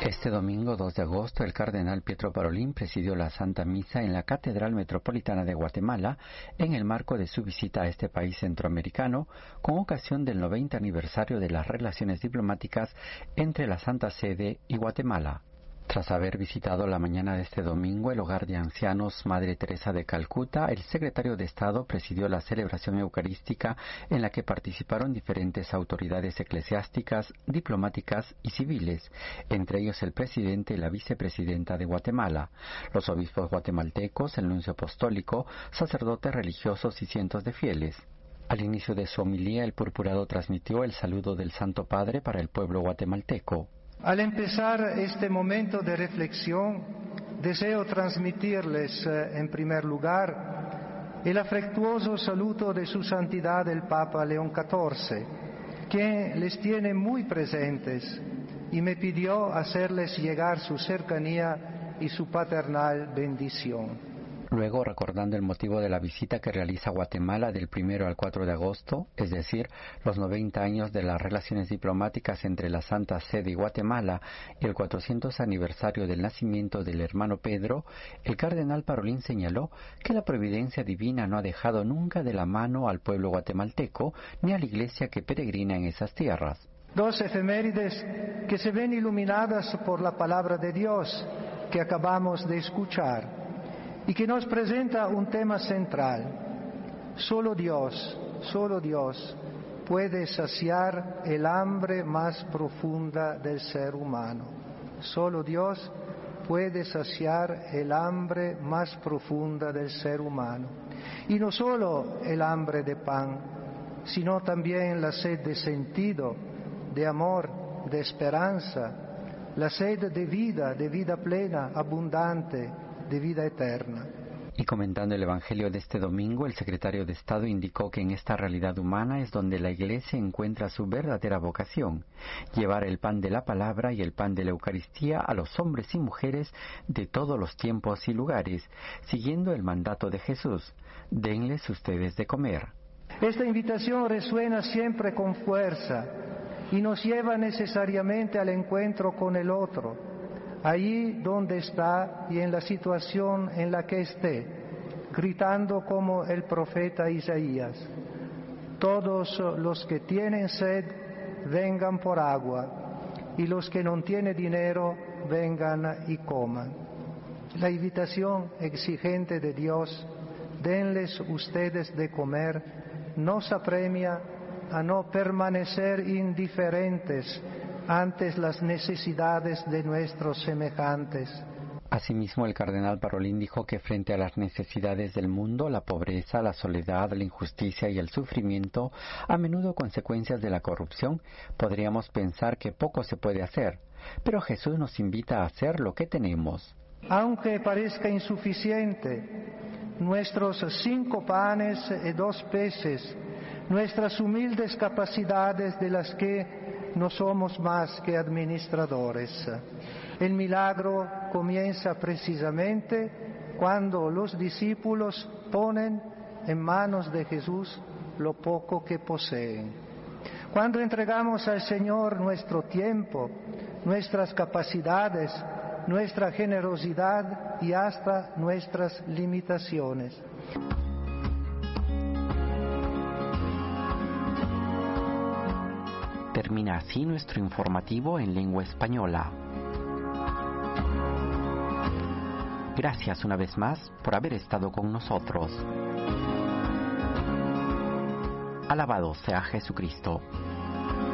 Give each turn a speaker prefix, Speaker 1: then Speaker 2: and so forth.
Speaker 1: Este domingo 2 de agosto, el cardenal Pietro Parolin presidió la Santa Misa en la Catedral Metropolitana de Guatemala en el marco de su visita a este país centroamericano con ocasión del 90 aniversario de las relaciones diplomáticas entre la Santa Sede y Guatemala. Tras haber visitado la mañana de este domingo el hogar de ancianos Madre Teresa de Calcuta, el secretario de Estado presidió la celebración eucarística en la que participaron diferentes autoridades eclesiásticas, diplomáticas y civiles, entre ellos el presidente y la vicepresidenta de Guatemala, los obispos guatemaltecos, el nuncio apostólico, sacerdotes religiosos y cientos de fieles. Al inicio de su homilía, el purpurado transmitió el saludo del Santo Padre para el pueblo guatemalteco.
Speaker 2: Al empezar este momento de reflexión, deseo transmitirles, en primer lugar, el afectuoso saludo de Su Santidad el Papa León XIV, quien les tiene muy presentes y me pidió hacerles llegar su cercanía y su paternal bendición.
Speaker 1: Luego, recordando el motivo de la visita que realiza Guatemala del 1 al 4 de agosto, es decir, los 90 años de las relaciones diplomáticas entre la Santa Sede y Guatemala y el 400 aniversario del nacimiento del hermano Pedro, el cardenal Parolin señaló que la providencia divina no ha dejado nunca de la mano al pueblo guatemalteco ni a la iglesia que peregrina en esas tierras.
Speaker 2: Dos efemérides que se ven iluminadas por la palabra de Dios que acabamos de escuchar y que nos presenta un tema central. Solo Dios puede saciar el hambre más profunda del ser humano. Solo Dios puede saciar el hambre más profunda del ser humano. Y no solo el hambre de pan, sino también la sed de sentido, de amor, de esperanza, la sed de vida plena, abundante, de vida eterna.
Speaker 1: Y comentando el Evangelio de este domingo, el secretario de Estado indicó que en esta realidad humana es donde la Iglesia encuentra su verdadera vocación, llevar el pan de la palabra y el pan de la Eucaristía a los hombres y mujeres de todos los tiempos y lugares, siguiendo el mandato de Jesús: denles ustedes de comer.
Speaker 2: Esta invitación resuena siempre con fuerza y nos lleva necesariamente al encuentro con el otro, allí donde está y en la situación en la que esté, gritando como el profeta Isaías: todos los que tienen sed, vengan por agua, y los que no tienen dinero, vengan y coman. La invitación exigente de Dios, denles ustedes de comer, nos apremia a no permanecer indiferentes ante las necesidades de nuestros semejantes.
Speaker 1: Asimismo, el cardenal Parolin dijo que frente a las necesidades del mundo, la pobreza, la soledad, la injusticia y el sufrimiento, a menudo consecuencias de la corrupción, podríamos pensar que poco se puede hacer, pero Jesús nos invita a hacer lo que tenemos.
Speaker 2: Aunque parezca insuficiente, nuestros 5 panes y 2 peces, nuestras humildes capacidades de las que no somos más que administradores. El milagro comienza precisamente cuando los discípulos ponen en manos de Jesús lo poco que poseen. Cuando entregamos al Señor nuestro tiempo, nuestras capacidades, nuestra generosidad y hasta nuestras limitaciones.
Speaker 1: Termina así nuestro informativo en lengua española. Gracias una vez más por haber estado con nosotros. Alabado sea Jesucristo.